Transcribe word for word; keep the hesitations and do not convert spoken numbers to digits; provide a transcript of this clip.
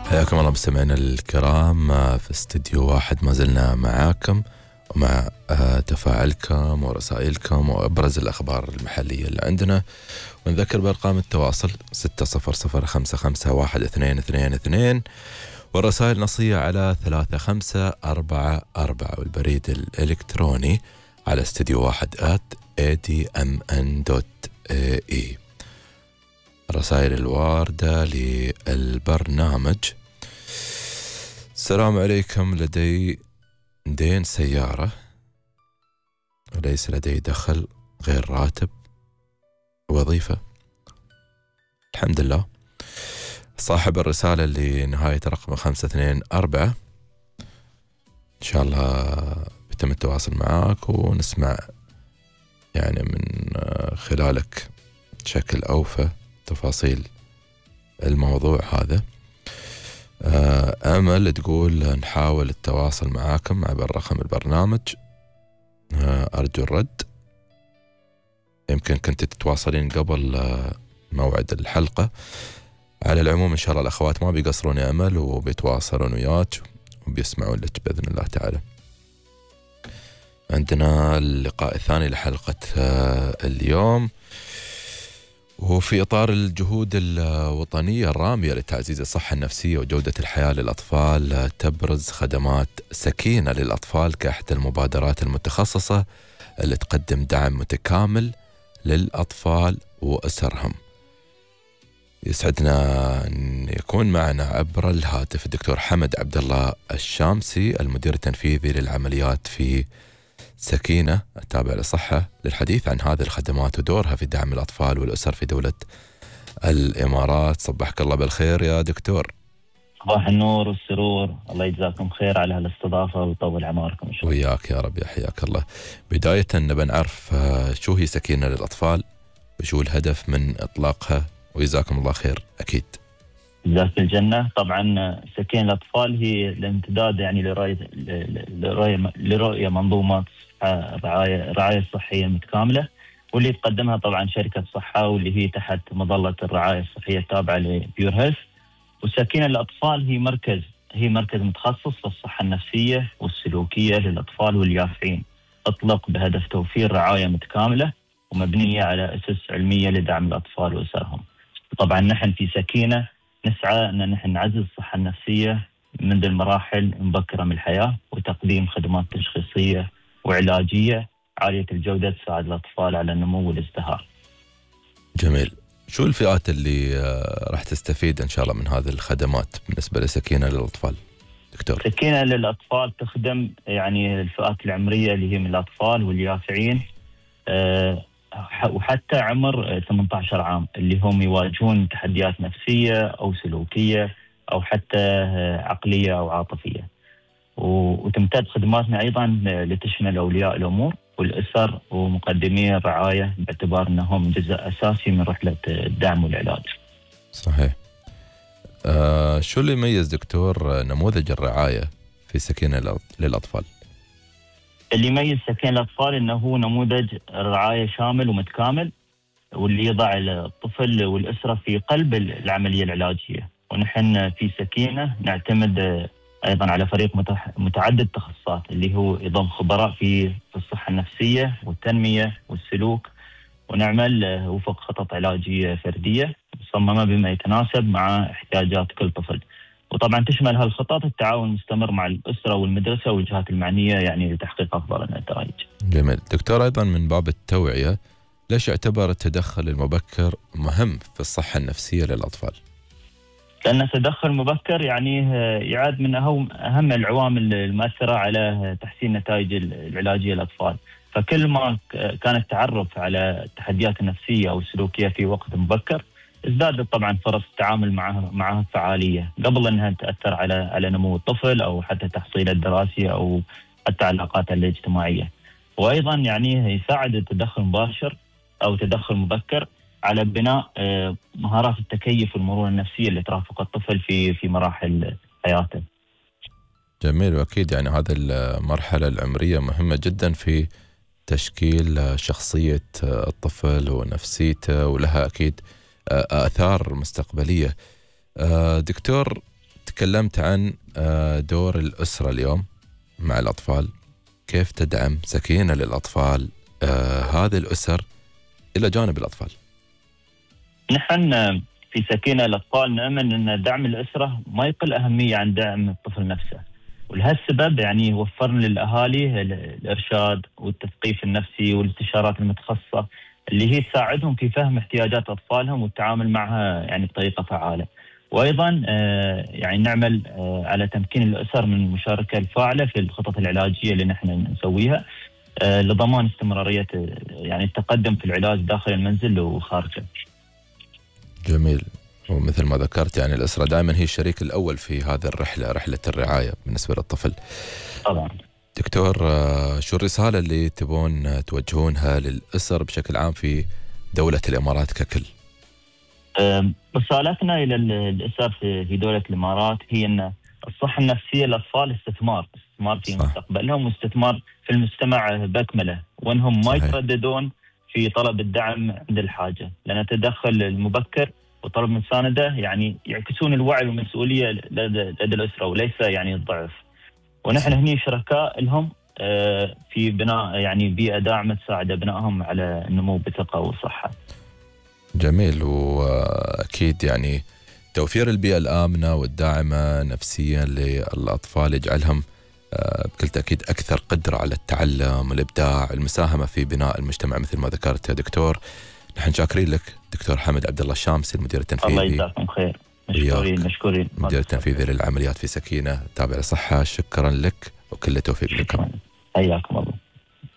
حياكم الله مستمعينا الكرام في استديو واحد، ما زلنا معاكم ومع تفاعلكم ورسائلكم وأبرز الأخبار المحلية اللي عندنا. ونذكر بأرقام التواصل ستة صفر صفر خمسة خمسة واحد اثنين اثنين اثنين، والرسائل نصية على ثلاثة خمسة أربعة أربعة، والبريد الإلكتروني على استديو واحد آت إيه دي إم إن دوت إي. الرسائل الواردة للبرنامج: السلام عليكم، لدي دين سيارة وليس لدي دخل غير راتب وظيفة. الحمد لله. صاحب الرسالة اللي نهاية رقم خمسة اثنين أربعة، إن شاء الله بيتم التواصل معك ونسمع يعني من خلالك بشكل أوفى تفاصيل الموضوع هذا. أمل تقول نحاول التواصل معاكم عبر رقم البرنامج، أرجو الرد. يمكن كنت تتواصلين قبل موعد الحلقة. على العموم إن شاء الله الأخوات ما بيقصرون يا أمل، وبيتواصلون وياك وبيسمعون لك بإذن الله تعالى. عندنا اللقاء الثاني لحلقة اليوم، وفي إطار الجهود الوطنية الرامية لتعزيز الصحة النفسية وجودة الحياة للأطفال، تبرز خدمات سكينة للأطفال كأحد المبادرات المتخصصة اللي تقدم دعم متكامل للأطفال وأسرهم. يسعدنا أن يكون معنا عبر الهاتف الدكتور حمد عبد الله الشامسي، المدير التنفيذي للعمليات في سكينة التابع للصحة، للحديث عن هذه الخدمات ودورها في دعم الأطفال والأسر في دولة الإمارات. صبحك الله بالخير يا دكتور. صباح النور والسرور، الله يجزاكم خير على هالاستضافة ويطول عمركم إن شاء الله. وياك يا رب، يحياك الله. بداية نبى نعرف شو هي سكينة للأطفال وشو الهدف من إطلاقها، وجزاكم الله خير. أكيد جزاك الجنة. طبعا سكينة الأطفال هي الامتداد يعني لرؤية لرؤية لرؤية منظومة رعاية رعاية صحية متكاملة، واللي تقدمها طبعا شركة صحة، واللي هي تحت مظلة الرعاية الصحية التابعة لبيور هيلث. وسكينة الأطفال هي مركز هي مركز متخصص في الصحة النفسية والسلوكية للأطفال واليافعين، أطلق بهدف توفير رعاية متكاملة ومبنية على أسس علمية لدعم الأطفال وأسرهم. طبعا نحن في سكينة نسعى أن نحن نعزز الصحة النفسية منذ المراحل المبكرة من الحياة، وتقديم خدمات تشخيصية وعلاجية عالية الجودة تساعد الأطفال على النمو والازدهار. جميل. شو الفئات اللي راح تستفيد إن شاء الله من هذه الخدمات بالنسبة لسكينة للأطفال دكتور؟ سكينة للأطفال تخدم يعني الفئات العمرية اللي هي من الأطفال واليافعين، أه وحتى عمر ثمانية عشر عام، اللي هم يواجهون تحديات نفسية أو سلوكية أو حتى عقلية أو عاطفية. وتمتد خدماتنا أيضا لتشمل أولياء الأمور والأسر ومقدمي الرعاية، باعتبار أنهم جزء أساسي من رحلة الدعم والعلاج. صحيح. آه شو اللي يميز دكتور نموذج الرعاية في سكينة للأطفال؟ اللي يميز سكينة الأطفال أنه نموذج رعاية شامل ومتكامل، واللي يضع الطفل والأسرة في قلب العملية العلاجية. ونحن في سكينة نعتمد أيضا على فريق متعدد التخصصات، اللي هو يضم خبراء في الصحة النفسية والتنمية والسلوك، ونعمل وفق خطط علاجية فردية مصممة بما يتناسب مع احتياجات كل طفل. وطبعا تشمل هالخطط التعاون المستمر مع الأسرة والمدرسة والجهات المعنية يعني لتحقيق أفضل النتائج. جميل. دكتور، أيضا من باب التوعية، ليش يعتبر التدخل المبكر مهم في الصحة النفسية للأطفال؟ لأن التدخل المبكر يعني يعد من أهم العوامل المؤثرة على تحسين نتائج العلاجية للأطفال. فكل ما كان التعرف على التحديات النفسية أو السلوكية في وقت مبكر، ازدادت طبعا فرص التعامل معها معها فعالية قبل أنها تأثر على على نمو الطفل أو حتى تحصيله الدراسي أو حتى علاقاته الاجتماعية. وأيضا يعني يساعد التدخل المباشر أو تدخل مبكر على بناء مهارات التكيف والمرونة النفسية اللي ترافق الطفل في في مراحل حياته. جميل. وأكيد يعني هذه المرحلة العمرية مهمة جدا في تشكيل شخصية الطفل ونفسيته، ولها أكيد آثار مستقبلية. دكتور، تكلمت عن آه، دور الأسرة اليوم مع الأطفال، كيف تدعم سكينة للأطفال آه، هذه الأسر إلى جانب الأطفال؟ نحن في سكينة الأطفال نؤمن أن دعم الأسرة ما يقل أهمية عن دعم الطفل نفسه، ولهالسبب يعني وفرنا للأهالي الإرشاد والتثقيف النفسي والاستشارات المتخصصة اللي هي تساعدهم في فهم احتياجات أطفالهم والتعامل معها يعني بطريقة فعالة. وأيضا آه، يعني نعمل آه، على تمكين الأسر من المشاركة الفاعلة في الخطط العلاجية اللي نحن نسويها آه، لضمان استمرارية آه، يعني التقدم في العلاج داخل المنزل وخارجه. جميل. ومثل ما ذكرت يعني الأسرة دائما هي الشريك الأول في هذه الرحلة، رحلة الرعاية بالنسبة للطفل. طبعا. دكتور، شو الرسالة اللي تبون توجهونها للأسر بشكل عام في دولة الإمارات ككل؟ رسالتنا إلى الأسر في دولة الإمارات هي أن الصحة النفسية للأطفال استثمار، استثمار في صح. مستقبلهم واستثمار في المجتمع بأكمله، وأنهم ما يترددون في طلب الدعم عند الحاجة، لأن التدخل المبكر وطلب المساندة يعني يعكسون الوعي والمسؤولية لدى الأسرة وليس يعني الضعف. ونحن هني شركاء لهم في بناء يعني بيئة داعمة تساعد أبنائهم على النمو بثقة وصحة. جميل. وأكيد يعني توفير البيئة الآمنة والداعمة نفسيا للأطفال يجعلهم بكل تأكيد أكثر قدرة على التعلم والإبداع، المساهمة في بناء المجتمع مثل ما ذكرت يا دكتور. نحن شاكرين لك دكتور حمد عبد الله الشامسي، المدير التنفيذي. الله يجزاكم خير. مشكورين مشكورين. المدير التنفيذي للعمليات في سكينة تابع للصحة. شكرا لك وكل التوفيق لكم. حياكم الله.